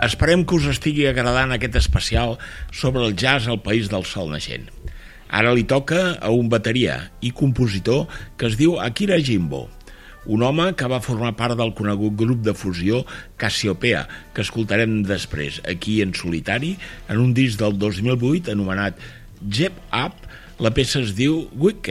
Esperem que us estigui agradant aquest especial sobre el jazz al País del Sol Naixent. Ara li toca a un bateria i compositor que es diu Akira Jimbo, un home que va formar part del conegut grup de fusió Cassiopeia, que escoltarem després aquí en solitari en un disc del 2008 anomenat Jeb Up. La peça es diu Wicked.